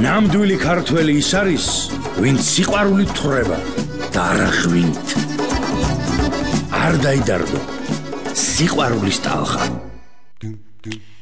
ნამდვილი ქართველი ის არის, ვინც სიყვარულით თვრება და არა ღვინით. არ დაიდარგო სიყვარულის ტალღა.